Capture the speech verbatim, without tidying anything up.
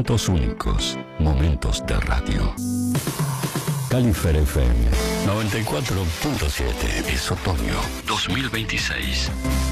Momentos únicos, momentos de radio. Califer F M noventa y cuatro punto siete es otoño dos mil veintiséis.